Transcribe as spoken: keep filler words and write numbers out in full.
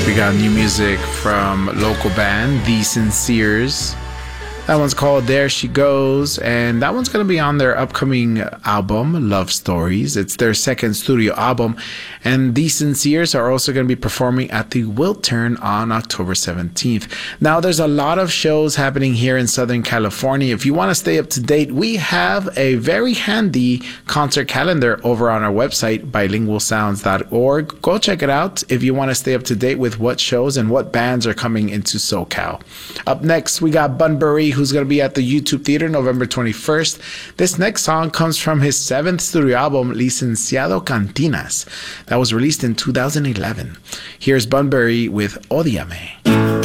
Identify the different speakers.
Speaker 1: We got new music from local band The Sinceres. That one's called There She Goes, and that one's going to be on their upcoming album, Love Stories. It's their second studio album, and The Sinceres are also going to be performing at the Wiltern on October seventeenth. Now, there's a lot of shows happening here in Southern California. If you want to stay up to date, we have a very handy concert calendar over on our website, bilingual sounds dot org. Go check it out if you want to stay up to date with what shows and what bands are coming into SoCal. Up next, we got Bunbury, who's going to be at the YouTube Theater November twenty-first. This next song comes from his seventh studio album, Licenciado Cantinas. That was released in two thousand eleven. Here's Bunbury with Odiame.